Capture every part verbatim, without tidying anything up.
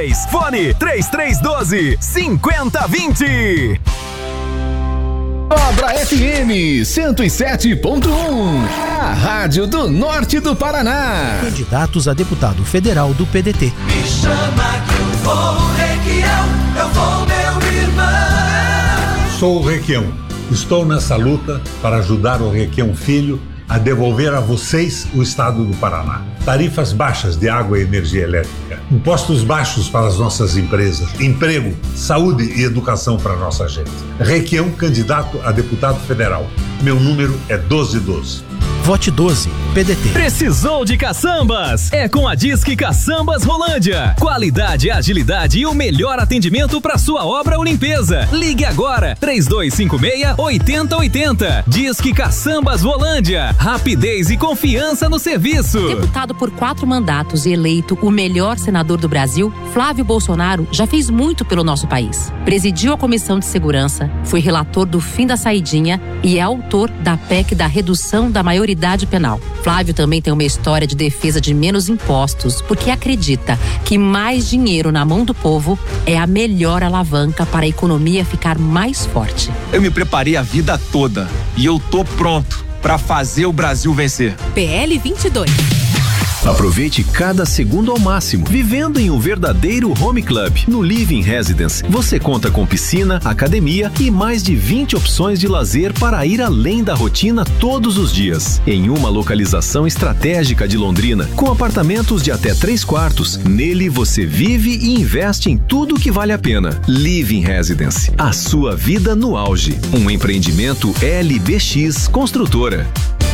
dois. Fone três três um dois, cinco zero dois zero. Cobra F M cento e sete ponto um, a rádio do norte do Paraná. Candidatos a deputado federal do P D T. Me chama que eu vou, Requião, eu vou, meu irmão. Sou o Requião. Estou nessa luta para ajudar o Requião Filho a devolver a vocês o estado do Paraná. Tarifas baixas de água e energia elétrica, impostos baixos para as nossas empresas, emprego, saúde e educação para a nossa gente. Requião, candidato a deputado federal. Meu número é doze doze. Vote doze, P D T. Precisou de caçambas? É com a Disque Caçambas Rolândia. Qualidade, agilidade e o melhor atendimento para sua obra ou limpeza. Ligue agora, três dois cinco seis, oito zero oito zero. Disque Caçambas Rolândia. Rapidez e confiança no serviço. Deputado por quatro mandatos e eleito o melhor senador do Brasil, Flávio Bolsonaro já fez muito pelo nosso país. Presidiu a Comissão de Segurança, foi relator do fim da saidinha e é autor da P E C da redução da maioridade penal. Flávio também tem uma história de defesa de menos impostos, porque acredita que mais dinheiro na mão do povo é a melhor alavanca para a economia ficar mais forte. Eu me preparei a vida toda e eu tô pronto para fazer o Brasil vencer. P L vinte e dois. Aproveite cada segundo ao máximo, vivendo em um verdadeiro home club. No Living Residence, você conta com piscina, academia e mais de vinte opções de lazer para ir além da rotina todos os dias. Em uma localização estratégica de Londrina, com apartamentos de até três quartos, nele você vive e investe em tudo que vale a pena. Living Residence, a sua vida no auge. Um empreendimento L B X Construtora.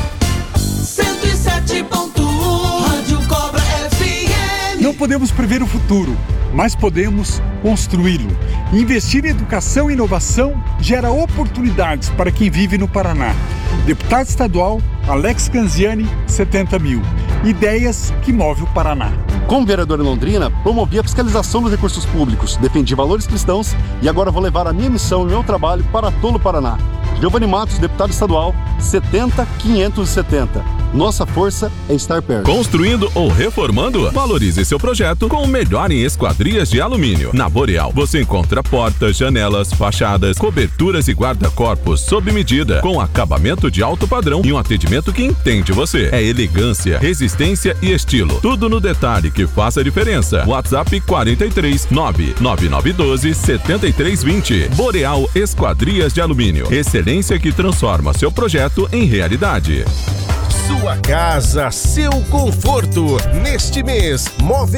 cento e sete ponto um, Rádio Cobra F M. Não podemos prever o futuro, mas podemos construí-lo. Investir em educação e inovação gera oportunidades para quem vive no Paraná. Deputado estadual, Alex Canziani, setenta mil. Ideias que movem o Paraná. Como vereador em Londrina, promovi a fiscalização dos recursos públicos, defendi valores cristãos e agora vou levar a minha missão e meu trabalho para todo o Paraná. Giovanni Matos, deputado estadual, setenta mil quinhentos e setenta. Nossa força é estar perto. Construindo ou reformando? Valorize seu projeto com o melhor em esquadrias de alumínio. Na Boreal, você encontra portas, janelas, fachadas, coberturas e guarda-corpos sob medida, com acabamento de alto padrão e um atendimento que entende você. É elegância, resistência e estilo. Tudo no detalhe que faça a diferença. WhatsApp quatro três nove nove nove um dois sete três dois zero. Boreal Esquadrias de Alumínio. Excelência que transforma seu projeto em realidade. Sua casa, seu conforto. Neste mês, Móveis